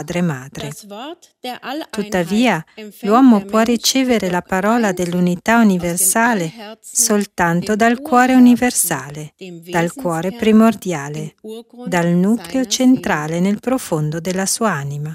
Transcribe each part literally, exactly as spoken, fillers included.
padre e madre. Tuttavia, l'uomo può ricevere la parola dell'unità universale soltanto dal cuore universale, dal cuore primordiale, dal nucleo centrale nel profondo della sua anima.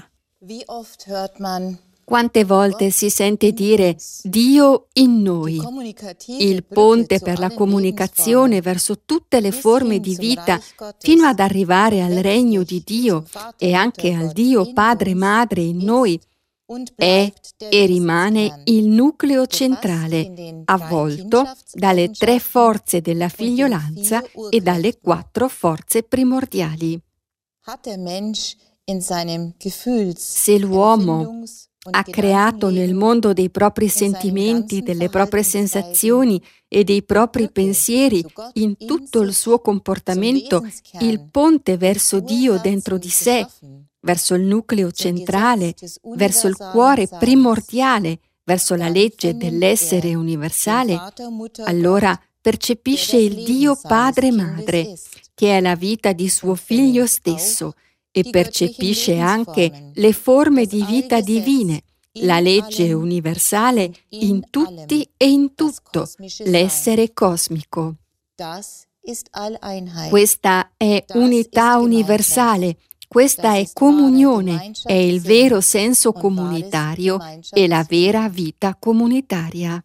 Quante volte si sente dire Dio in noi, il ponte per la comunicazione verso tutte le forme di vita fino ad arrivare al regno di Dio e anche al Dio Padre e Madre in noi, è e rimane il nucleo centrale, avvolto dalle tre forze della figliolanza e dalle quattro forze primordiali. Se l'uomo ha creato nel mondo dei propri sentimenti, delle proprie sensazioni e dei propri pensieri, in tutto il suo comportamento, il ponte verso Dio dentro di sé, verso il nucleo centrale, verso il cuore primordiale, verso la legge dell'essere universale, allora percepisce il Dio Padre e Madre, che è la vita di suo Figlio stesso, e percepisce anche le forme di vita divine, la legge universale in tutti e in tutto, l'essere cosmico. Questa è unità universale, questa è comunione, è il vero senso comunitario e la vera vita comunitaria.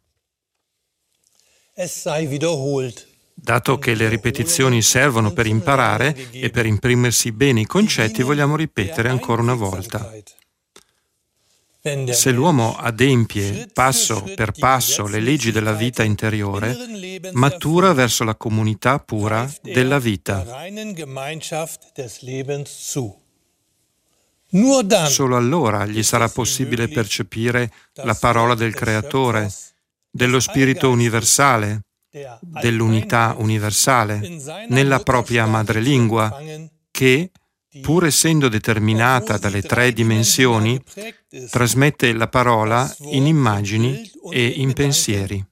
Dato che le ripetizioni servono per imparare e per imprimersi bene i concetti, vogliamo ripetere ancora una volta. Se l'uomo adempie passo per passo le leggi della vita interiore, matura verso la comunità pura della vita. Solo allora gli sarà possibile percepire la parola del Creatore, dello Spirito universale, dell'unità universale, nella propria madrelingua, che, pur essendo determinata dalle tre dimensioni, trasmette la parola in immagini e in pensieri.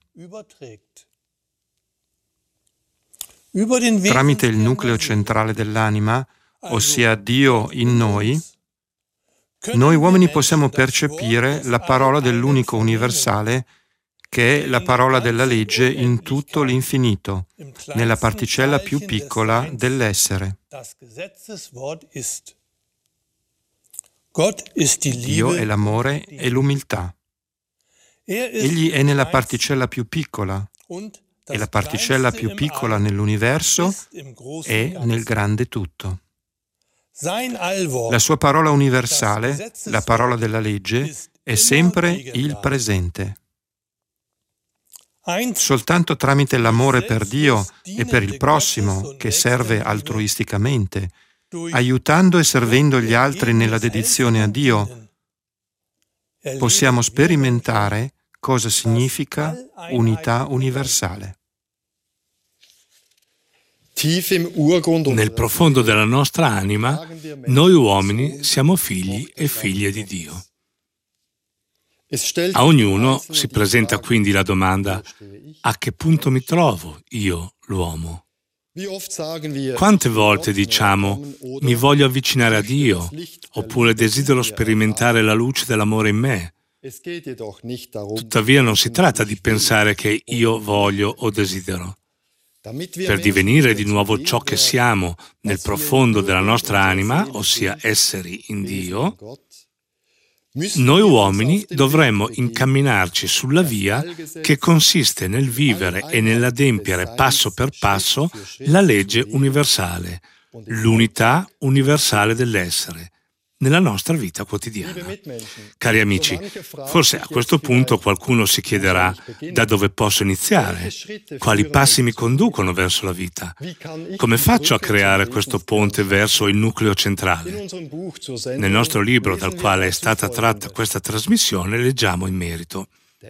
Tramite il nucleo centrale dell'anima, ossia Dio in noi, noi uomini possiamo percepire la parola dell'unico universale, che è la parola della legge in tutto l'infinito, nella particella più piccola dell'essere. Dio è l'amore e l'umiltà. Egli è nella particella più piccola, e la particella più piccola nell'universo è nel grande tutto. La sua parola universale, la parola della legge, è sempre il presente. Soltanto tramite l'amore per Dio e per il prossimo, che serve altruisticamente, aiutando e servendo gli altri nella dedizione a Dio, possiamo sperimentare cosa significa unità universale. Nel profondo della nostra anima, noi uomini siamo figli e figlie di Dio. A ognuno si presenta quindi la domanda: a che punto mi trovo io, l'uomo? Quante volte diciamo mi voglio avvicinare a Dio, oppure desidero sperimentare la luce dell'amore in me? Tuttavia non si tratta di pensare che io voglio o desidero. Per divenire di nuovo ciò che siamo nel profondo della nostra anima, ossia esseri in Dio, noi uomini dovremmo incamminarci sulla via che consiste nel vivere e nell'adempiere passo per passo la legge universale, l'unità universale dell'essere, nella nostra vita quotidiana. Cari amici, forse a questo punto qualcuno si chiederà da dove posso iniziare, quali passi mi conducono verso la vita, come faccio a creare questo ponte verso il nucleo centrale. Nel nostro libro dal quale è stata tratta questa trasmissione leggiamo in merito.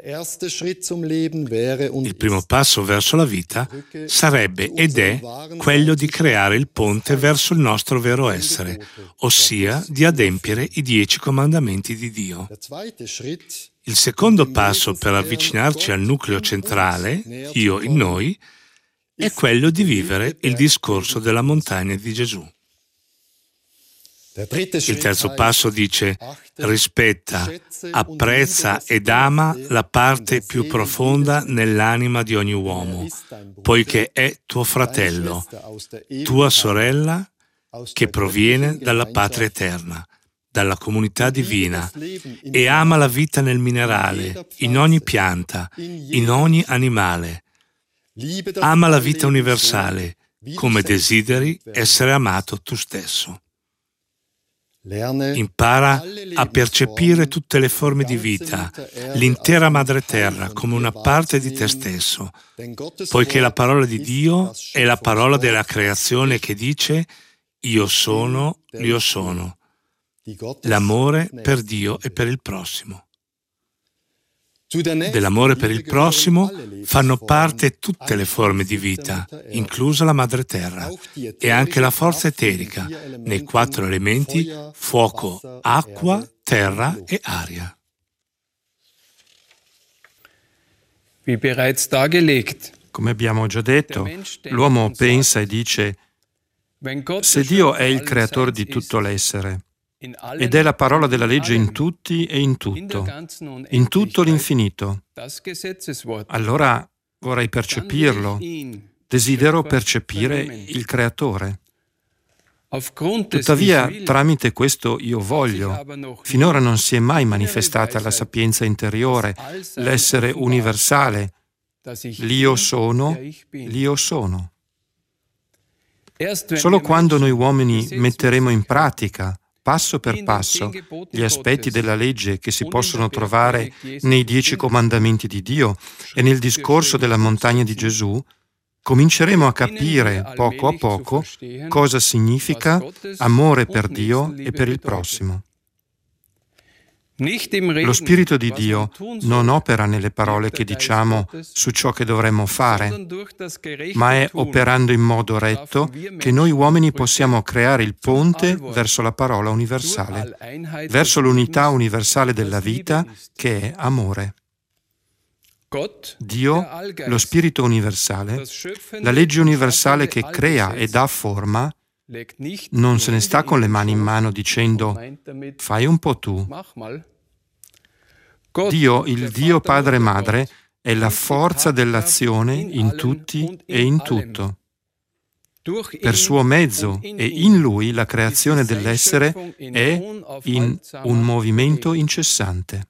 Il primo passo verso la vita sarebbe ed è quello di creare il ponte verso il nostro vero essere, ossia di adempiere i dieci comandamenti di Dio. Il secondo passo per avvicinarci al nucleo centrale, Dio in noi, è quello di vivere il discorso della montagna di Gesù. Il terzo passo dice: rispetta, apprezza ed ama la parte più profonda nell'anima di ogni uomo, poiché è tuo fratello, tua sorella, che proviene dalla patria eterna, dalla comunità divina, e ama la vita nel minerale, in ogni pianta, in ogni animale. Ama la vita universale, come desideri essere amato tu stesso. Impara a percepire tutte le forme di vita, l'intera madre terra, come una parte di te stesso, poiché la parola di Dio è la parola della creazione che dice: io sono, io sono. L'amore per Dio e per il prossimo. Dell'amore per il prossimo fanno parte tutte le forme di vita, inclusa la madre terra, e anche la forza eterica, nei quattro elementi fuoco, acqua, terra e aria. Come abbiamo già detto, l'uomo pensa e dice: se Dio è il creatore di tutto l'essere, ed è la parola della legge in tutti e in tutto, in tutto l'infinito, allora vorrei percepirlo, desidero percepire il Creatore. Tuttavia, tramite questo io voglio, finora non si è mai manifestata la sapienza interiore, l'essere universale, l'io sono, l'io sono. Solo quando noi uomini metteremo in pratica, passo per passo, gli aspetti della legge che si possono trovare nei dieci comandamenti di Dio e nel discorso della montagna di Gesù, cominceremo a capire poco a poco cosa significa amore per Dio e per il prossimo. Lo Spirito di Dio non opera nelle parole che diciamo su ciò che dovremmo fare, ma è operando in modo retto che noi uomini possiamo creare il ponte verso la parola universale, verso l'unità universale della vita che è amore. Dio, lo Spirito universale, la legge universale che crea e dà forma, non se ne sta con le mani in mano dicendo: fai un po' tu. Dio, il Dio Padre e Madre, è la forza dell'azione in tutti e in tutto. Per suo mezzo e in Lui la creazione dell'essere è in un movimento incessante.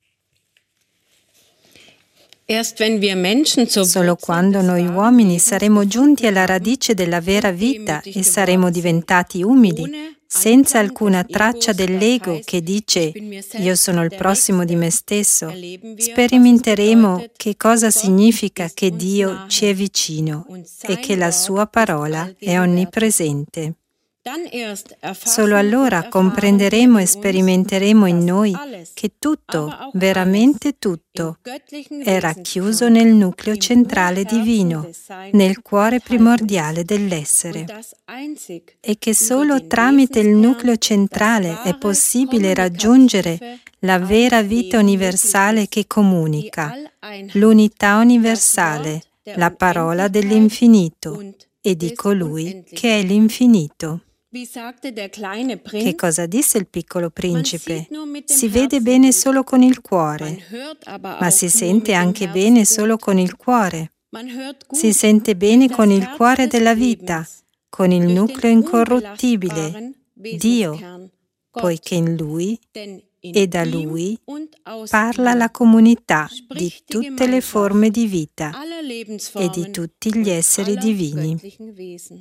Solo quando noi uomini saremo giunti alla radice della vera vita e saremo diventati umili, senza alcuna traccia dell'ego che dice «io sono il prossimo di me stesso», sperimenteremo che cosa significa che Dio ci è vicino e che la sua parola è onnipresente. Solo allora comprenderemo e sperimenteremo in noi che tutto, veramente tutto, è racchiuso nel nucleo centrale divino, nel cuore primordiale dell'essere, e che solo tramite il nucleo centrale è possibile raggiungere la vera vita universale che comunica, l'unità universale, la parola dell'infinito e di colui che è l'infinito. Che cosa disse il piccolo principe? Si vede bene solo con il cuore, ma si sente anche bene solo con il cuore. Si sente bene con il cuore della vita, con il nucleo incorruttibile, Dio, poiché in Lui e da Lui parla la comunità di tutte le forme di vita e di tutti gli esseri divini.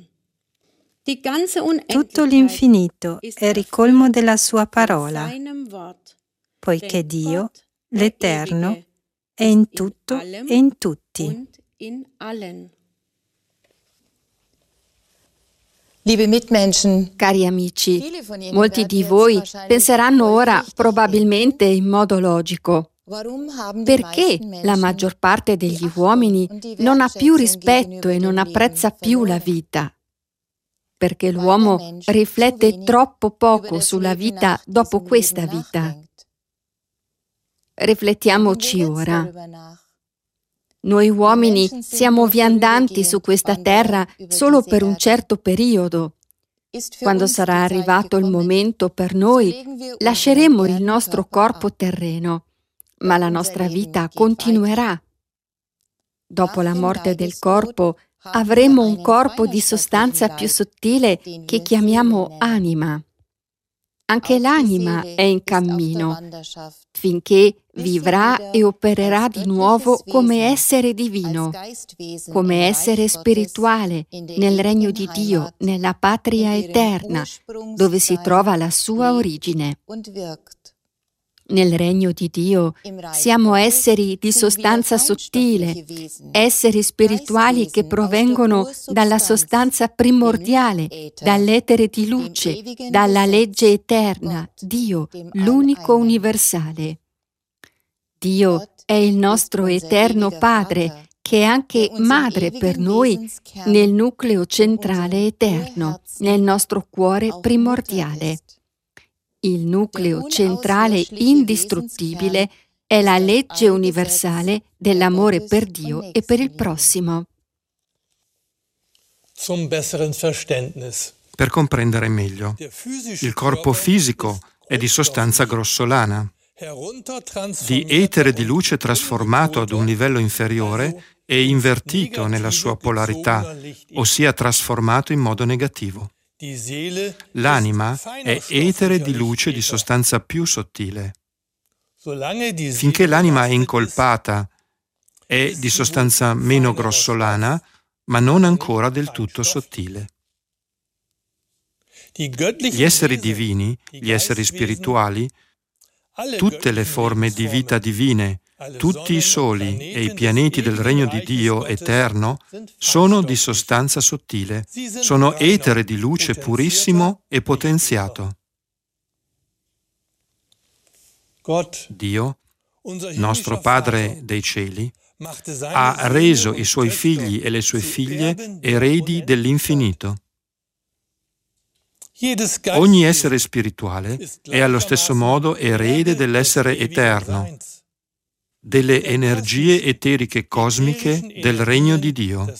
Tutto l'infinito è ricolmo della sua parola, poiché Dio, l'Eterno, è in tutto e in tutti. Cari amici, molti di voi penseranno ora probabilmente in modo logico: perché la maggior parte degli uomini non ha più rispetto e non apprezza più la vita? Perché l'uomo riflette troppo poco sulla vita dopo questa vita. Riflettiamoci ora. Noi uomini siamo viandanti su questa terra solo per un certo periodo, Quando sarà arrivato il momento per noi, lasceremo il nostro corpo terreno, ma la nostra vita continuerà. Dopo la morte del corpo, avremo un corpo di sostanza più sottile che chiamiamo anima. Anche l'anima è in cammino, finché vivrà e opererà di nuovo come essere divino, come essere spirituale nel regno di Dio, nella patria eterna, dove si trova la sua origine. Nel regno di Dio siamo esseri di sostanza sottile, esseri spirituali che provengono dalla sostanza primordiale, dall'etere di luce, dalla legge eterna, Dio, l'unico universale. Dio è il nostro eterno Padre, che è anche madre per noi nel nucleo centrale eterno, nel nostro cuore primordiale. Il nucleo centrale indistruttibile è la legge universale dell'amore per Dio e per il prossimo. Per comprendere meglio, il corpo fisico è di sostanza grossolana, di etere di luce trasformato ad un livello inferiore e invertito nella sua polarità, ossia trasformato in modo negativo. L'anima è etere di luce di sostanza più sottile. Finché l'anima è incolpata, è di sostanza meno grossolana, ma non ancora del tutto sottile. Gli esseri divini, gli esseri spirituali, tutte le forme di vita divine, tutti i soli e i pianeti del regno di Dio eterno sono di sostanza sottile, sono etere di luce purissimo e potenziato. Dio, nostro Padre dei cieli, ha reso i suoi figli e le sue figlie eredi dell'infinito. Ogni essere spirituale è allo stesso modo erede dell'essere eterno, delle energie eteriche cosmiche del regno di Dio.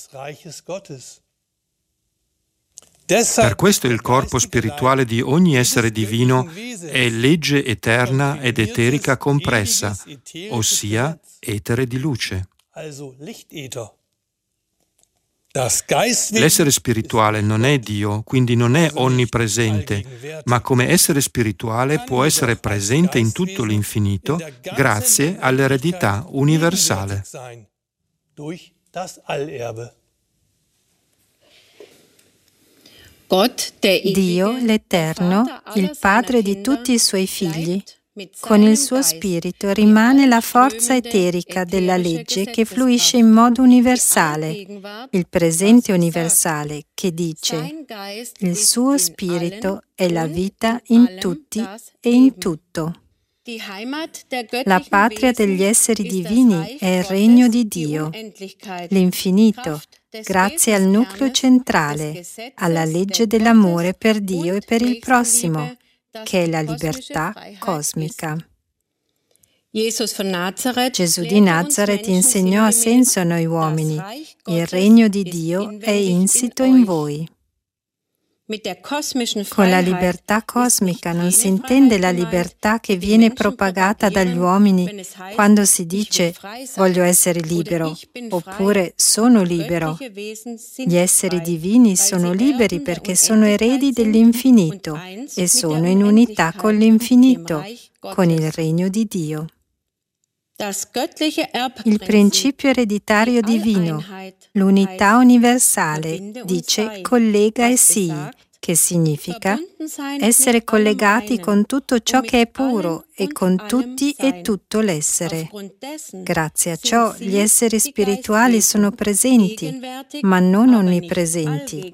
Per questo il corpo spirituale di ogni essere divino è legge eterna ed eterica compressa, ossia etere di luce. L'essere spirituale non è Dio, quindi non è onnipresente, ma come essere spirituale può essere presente in tutto l'infinito grazie all'eredità universale. Dio, l'Eterno, il Padre di tutti i suoi figli, con il suo spirito rimane la forza eterica della legge che fluisce in modo universale, il presente universale che dice: il suo spirito è la vita in tutti e in tutto. La patria degli esseri divini è il regno di Dio, l'infinito, grazie al nucleo centrale, alla legge dell'amore per Dio e per il prossimo, che è la libertà cosmica. Gesù di Nazareth insegnò a senso a noi uomini: il regno di Dio è insito in voi. Con la libertà cosmica non si intende la libertà che viene propagata dagli uomini quando si dice voglio essere libero oppure sono libero. Gli esseri divini sono liberi perché sono eredi dell'infinito e sono in unità con l'infinito, con il regno di Dio. Il principio ereditario divino, l'unità universale, dice collega e sii, che significa essere collegati con tutto ciò che è puro e con tutti e tutto l'essere. Grazie a ciò gli esseri spirituali sono presenti, ma non onnipresenti.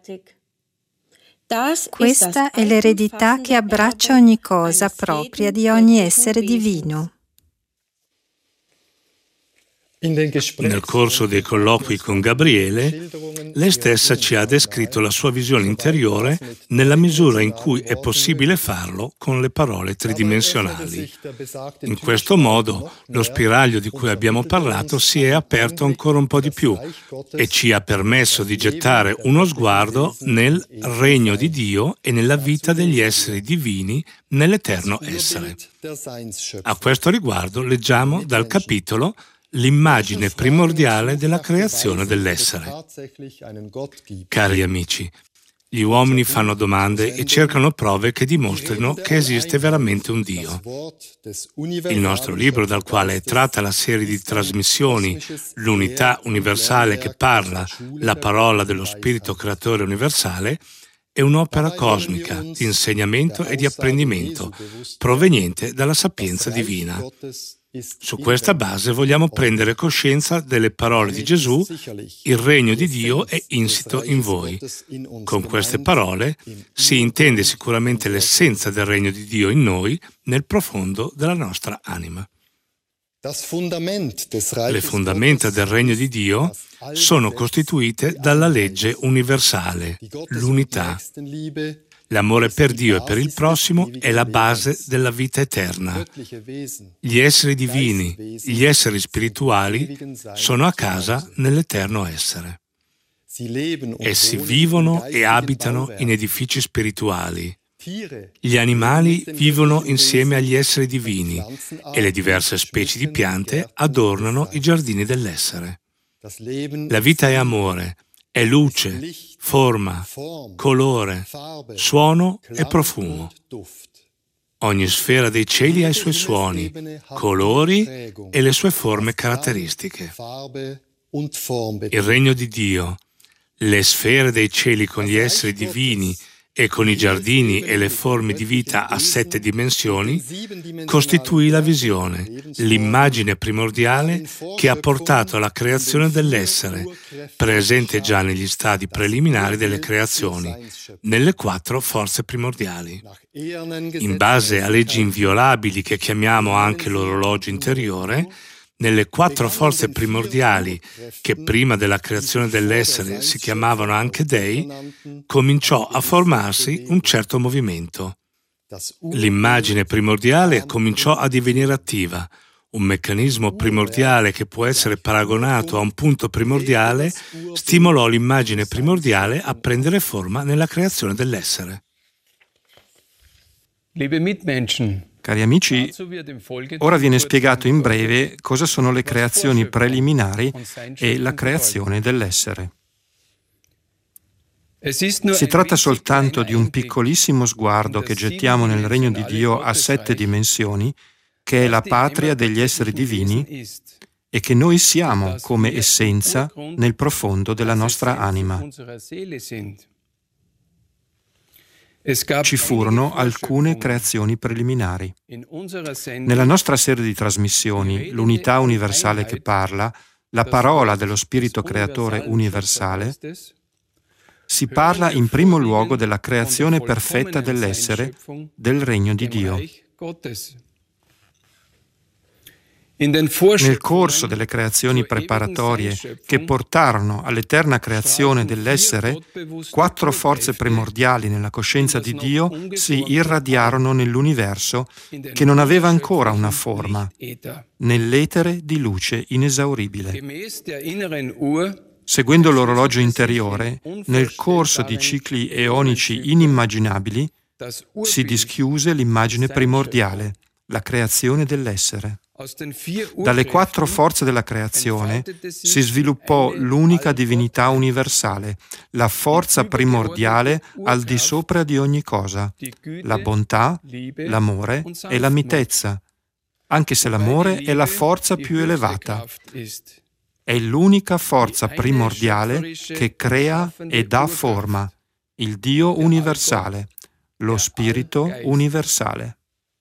Questa è l'eredità che abbraccia ogni cosa propria di ogni essere divino. Nel corso dei colloqui con Gabriele, lei stessa ci ha descritto la sua visione interiore nella misura in cui è possibile farlo con le parole tridimensionali. In questo modo, lo spiraglio di cui abbiamo parlato si è aperto ancora un po' di più e ci ha permesso di gettare uno sguardo nel regno di Dio e nella vita degli esseri divini nell'eterno essere. A questo riguardo leggiamo dal capitolo L'immagine primordiale della creazione dell'essere. Cari amici, gli uomini fanno domande e cercano prove che dimostrino che esiste veramente un Dio. Il nostro libro, dal quale è tratta la serie di trasmissioni L'unità universale che parla, la parola dello Spirito Creatore universale, è un'opera cosmica di insegnamento e di apprendimento proveniente dalla sapienza divina. Su questa base vogliamo prendere coscienza delle parole di Gesù: il regno di Dio è insito in voi. Con queste parole si intende sicuramente l'essenza del regno di Dio in noi, nel profondo della nostra anima. Le fondamenta del regno di Dio sono costituite dalla legge universale, l'unità. L'amore per Dio e per il prossimo è la base della vita eterna. Gli esseri divini, gli esseri spirituali, sono a casa nell'eterno essere. Essi vivono e abitano in edifici spirituali. Gli animali vivono insieme agli esseri divini e le diverse specie di piante adornano i giardini dell'essere. La vita è amore, è luce, forma, colore, suono e profumo. Ogni sfera dei cieli ha i suoi suoni, colori e le sue forme caratteristiche. Il regno di Dio, le sfere dei cieli con gli esseri divini e con i giardini e le forme di vita a sette dimensioni, costituì la visione, l'immagine primordiale che ha portato alla creazione dell'essere, presente già negli stadi preliminari delle creazioni, nelle quattro forze primordiali. In base a leggi inviolabili che chiamiamo anche l'orologio interiore, nelle quattro forze primordiali, che prima della creazione dell'essere si chiamavano anche dei, cominciò a formarsi un certo movimento. L'immagine primordiale cominciò a divenire attiva. Un meccanismo primordiale che può essere paragonato a un punto primordiale stimolò l'immagine primordiale a prendere forma nella creazione dell'essere. Liebe Mitmenschen, Cari amici, ora viene spiegato in breve cosa sono le creazioni preliminari e la creazione dell'essere. Si tratta soltanto di un piccolissimo sguardo che gettiamo nel regno di Dio a sette dimensioni, che è la patria degli esseri divini e che noi siamo come essenza nel profondo della nostra anima. Ci furono alcune creazioni preliminari. Nella nostra serie di trasmissioni, l'unità universale che parla, la parola dello Spirito Creatore universale, si parla in primo luogo della creazione perfetta dell'essere, del regno di Dio. Nel corso delle creazioni preparatorie che portarono all'eterna creazione dell'essere, quattro forze primordiali nella coscienza di Dio si irradiarono nell'universo che non aveva ancora una forma, nell'etere di luce inesauribile. Seguendo l'orologio interiore, nel corso di cicli eonici inimmaginabili, si dischiuse l'immagine primordiale, la creazione dell'essere. Dalle quattro forze della creazione si sviluppò l'unica divinità universale, la forza primordiale al di sopra di ogni cosa, la bontà, l'amore e la mitezza, anche se l'amore è la forza più elevata. È l'unica forza primordiale che crea e dà forma, il Dio universale, lo Spirito universale.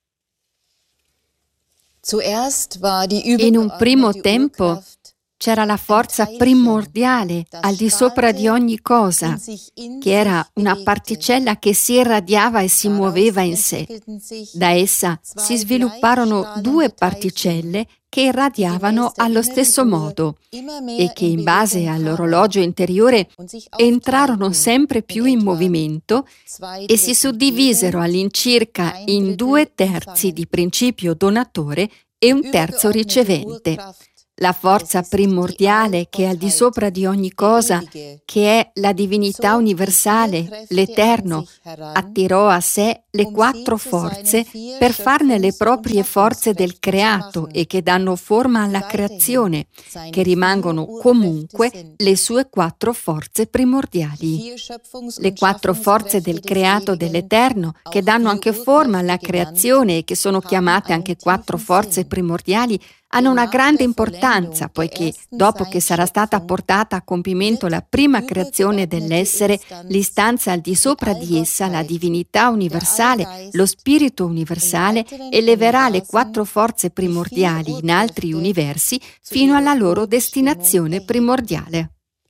In un primo tempo c'era la forza primordiale al di sopra di ogni cosa, che era una particella che si irradiava e si muoveva in sé. Da essa si svilupparono due particelle che irradiavano allo stesso modo e che in base all'orologio interiore entrarono sempre più in movimento e si suddivisero all'incirca in due terzi di principio donatore e un terzo ricevente. La forza primordiale che è al di sopra di ogni cosa, che è la divinità universale, l'Eterno, attirò a sé le quattro forze per farne le proprie forze del creato e che danno forma alla creazione, che rimangono comunque le sue quattro forze primordiali. Le quattro forze del creato dell'Eterno, che danno anche forma alla creazione e che sono chiamate anche quattro forze primordiali, hanno una grande importanza, poiché dopo che sarà stata portata a compimento la prima creazione dell'essere, l'istanza al di sopra di essa, la divinità universale, lo spirito universale, eleverà le quattro forze primordiali in altri universi fino alla loro destinazione primordiale.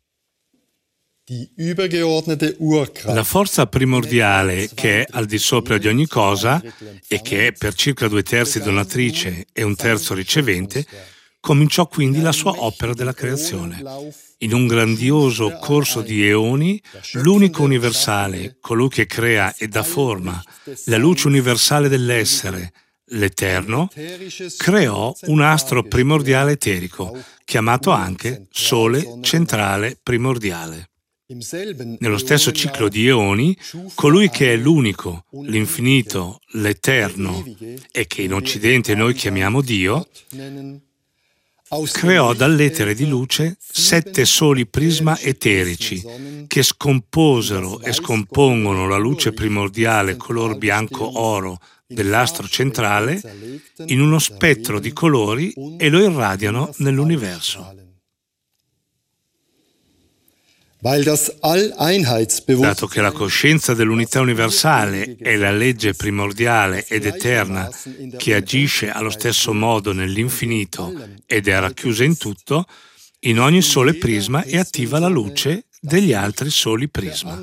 La forza primordiale, che è al di sopra di ogni cosa e che è per circa due terzi donatrice e un terzo ricevente, cominciò quindi la sua opera della creazione. In un grandioso corso di eoni, l'unico universale, colui che crea e dà forma, la luce universale dell'essere, l'Eterno, creò un astro primordiale eterico, chiamato anche Sole centrale primordiale. Nello stesso ciclo di eoni, colui che è l'unico, l'infinito, l'Eterno e che in Occidente noi chiamiamo Dio, creò dall'etere di luce sette soli prisma eterici che scomposero e scompongono la luce primordiale color bianco-oro dell'astro centrale in uno spettro di colori e lo irradiano nell'universo. Dato che la coscienza dell'unità universale è la legge primordiale ed eterna che agisce allo stesso modo nell'infinito ed è racchiusa in tutto, in ogni sole prisma è attiva la luce degli altri soli prisma.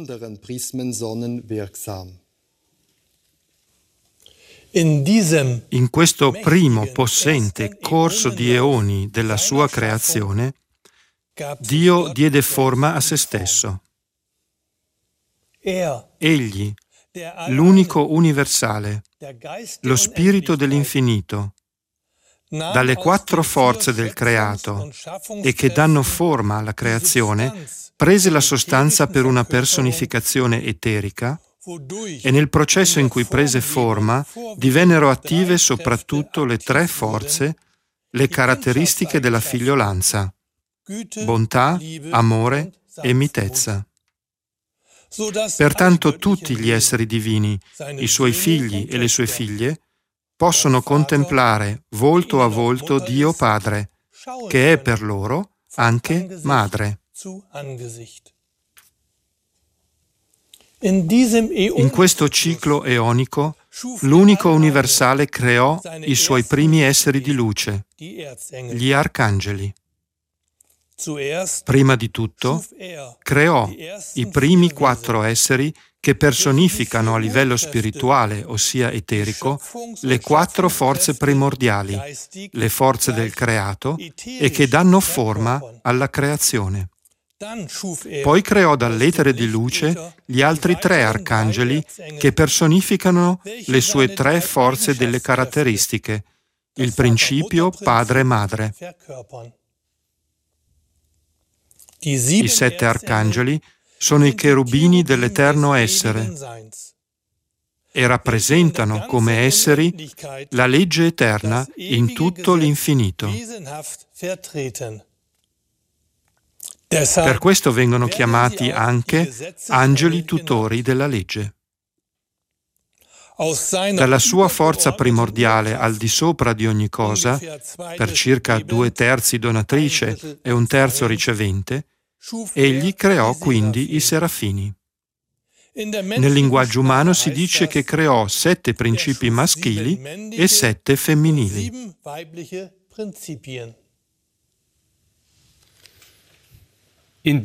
In questo primo possente corso di eoni della sua creazione, Dio diede forma a se stesso. Egli, l'unico universale, lo spirito dell'infinito, dalle quattro forze del creato e che danno forma alla creazione, prese la sostanza per una personificazione eterica e nel processo in cui prese forma divennero attive soprattutto le tre forze, le caratteristiche della figliolanza: bontà, amore e mitezza. Pertanto tutti gli esseri divini, i suoi figli e le sue figlie, possono contemplare volto a volto Dio Padre, che è per loro anche Madre. In questo ciclo eonico, l'unico universale creò i suoi primi esseri di luce, gli arcangeli. Prima di tutto, creò i primi quattro esseri che personificano a livello spirituale, ossia eterico, le quattro forze primordiali, le forze del creato, e che danno forma alla creazione. Poi creò dall'etere di luce gli altri tre arcangeli che personificano le sue tre forze delle caratteristiche, il principio, padre e madre. I sette arcangeli sono i cherubini dell'eterno essere e rappresentano come esseri la legge eterna in tutto l'infinito. Per questo vengono chiamati anche angeli tutori della legge. Dalla sua forza primordiale al di sopra di ogni cosa, per circa due terzi donatrice e un terzo ricevente, egli creò quindi i serafini. Nel linguaggio umano si dice che creò sette principi maschili e sette femminili. In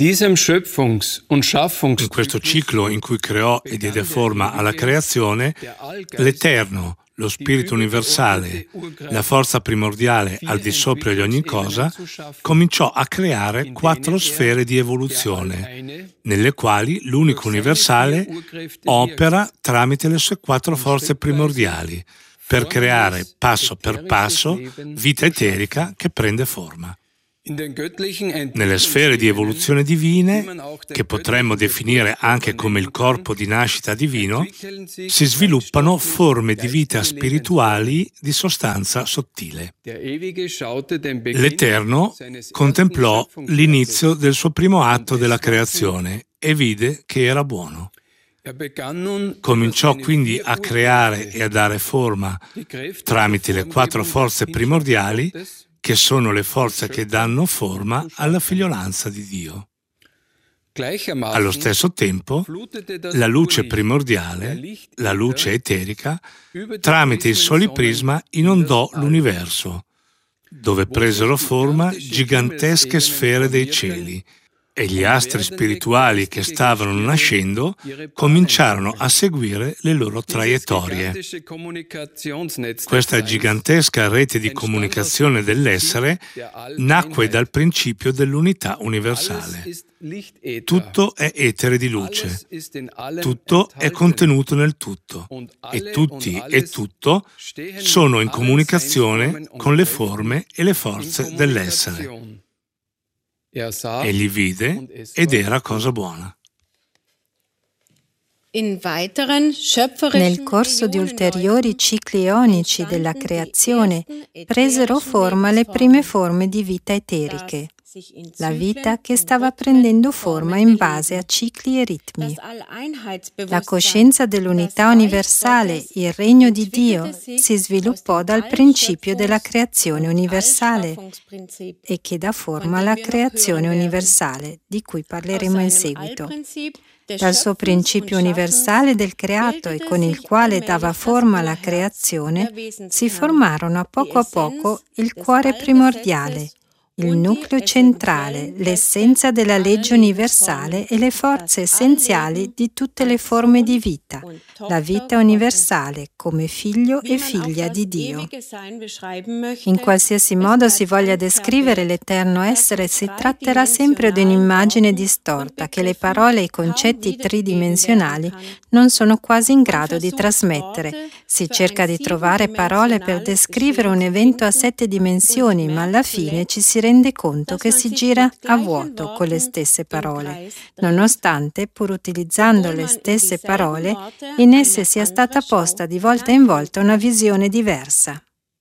questo ciclo in cui creò e diede forma alla creazione, l'Eterno, lo spirito universale, la forza primordiale al di sopra di ogni cosa, cominciò a creare quattro sfere di evoluzione, nelle quali l'unico universale opera tramite le sue quattro forze primordiali, per creare passo per passo vita eterica che prende forma. Nelle sfere di evoluzione divine, che potremmo definire anche come il corpo di nascita divino, si sviluppano forme di vita spirituali di sostanza sottile. L'Eterno contemplò l'inizio del suo primo atto della creazione e vide che era buono. Cominciò quindi a creare e a dare forma tramite le quattro forze primordiali, che sono le forze che danno forma alla figliolanza di Dio. Allo stesso tempo, la luce primordiale, la luce eterica, tramite il soliprisma inondò l'universo, dove presero forma gigantesche sfere dei cieli, e gli astri spirituali che stavano nascendo cominciarono a seguire le loro traiettorie. Questa gigantesca rete di comunicazione dell'essere nacque dal principio dell'unità universale. Tutto è etere di luce, tutto è contenuto nel tutto, e tutti e tutto sono in comunicazione con le forme e le forze dell'essere. Egli vide ed era cosa buona. Nel corso di ulteriori cicli eonici della creazione presero forma le prime forme di vita eteriche, la vita che stava prendendo forma in base a cicli e ritmi. La coscienza dell'unità universale, il regno di Dio, si sviluppò dal principio della creazione universale e che dà forma alla creazione universale, di cui parleremo in seguito. Dal suo principio universale del creato e con il quale dava forma alla creazione, si formarono a poco a poco il cuore primordiale, il nucleo centrale, l'essenza della legge universale e le forze essenziali di tutte le forme di vita, la vita universale come figlio e figlia di Dio. In qualsiasi modo si voglia descrivere l'eterno essere, si tratterà sempre di un'immagine distorta che le parole e i concetti tridimensionali non sono quasi in grado di trasmettere. Si cerca di trovare parole per descrivere un evento a sette dimensioni, ma alla fine ci si rende conto che si gira a vuoto con le stesse parole, nonostante, pur utilizzando le stesse parole, in esse sia stata posta di volta in volta una visione diversa.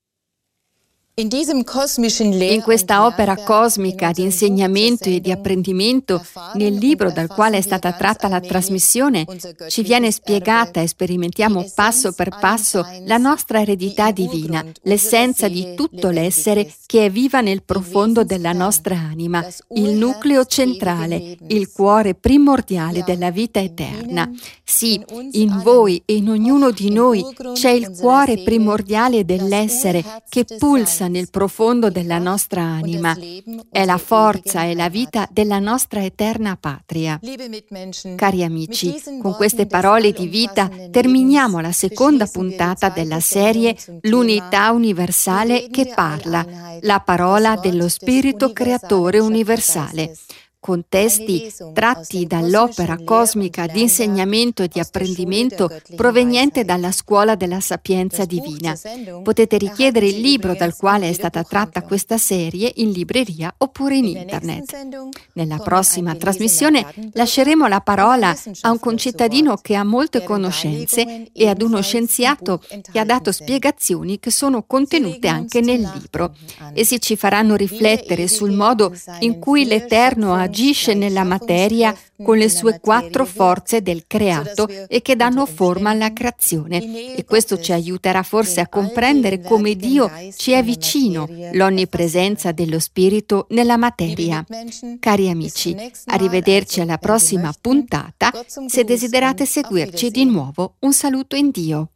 In questa opera cosmica di insegnamento e di apprendimento, nel libro dal quale è stata tratta la trasmissione, ci viene spiegata e sperimentiamo passo per passo la nostra eredità divina, l'essenza di tutto l'essere che è viva nel profondo della nostra anima, il nucleo centrale, il cuore primordiale della vita eterna. Sì, in voi e in ognuno di noi c'è il cuore primordiale dell'essere che pulsa nel profondo della nostra anima. È la forza e la vita della nostra eterna patria. Cari amici, con queste parole di vita terminiamo la seconda puntata della serie L'unità universale che parla, la parola dello Spirito Creatore universale, con testi tratti dall'opera cosmica di insegnamento e di apprendimento proveniente dalla Scuola della Sapienza Divina. Potete richiedere il libro dal quale è stata tratta questa serie in libreria oppure in internet. Nella prossima trasmissione lasceremo la parola a un concittadino che ha molte conoscenze e ad uno scienziato che ha dato spiegazioni che sono contenute anche nel libro. Essi ci faranno riflettere sul modo in cui l'Eterno ha agisce nella materia con le sue quattro forze del creato e che danno forma alla creazione. E questo ci aiuterà forse a comprendere come Dio ci è vicino, l'onnipresenza dello Spirito nella materia. Cari amici, arrivederci alla prossima puntata. Se desiderate seguirci di nuovo, un saluto in Dio.